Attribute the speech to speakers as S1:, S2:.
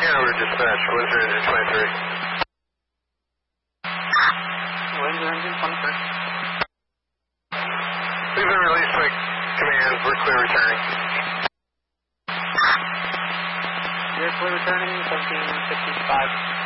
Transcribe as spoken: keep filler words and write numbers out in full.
S1: Hanover dispatch, Windsor Engine twenty-three.
S2: Windsor Engine twenty-three.
S1: We've been released by command. We're clear returning.
S2: You're clear returning, seventeen fifty-five.